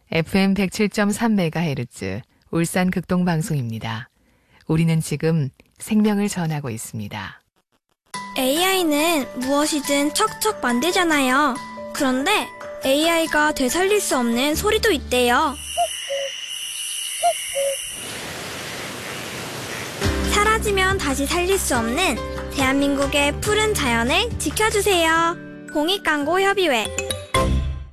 FM 107.3MHz 울산 극동방송입니다. 우리는 지금 생명을 전하고 있습니다. AI는 무엇이든 척척 만들잖아요. 그런데 AI가 되살릴 수 없는 소리도 있대요. 사라지면 다시 살릴 수 없는 대한민국의 푸른 자연을 지켜주세요. 공익광고협의회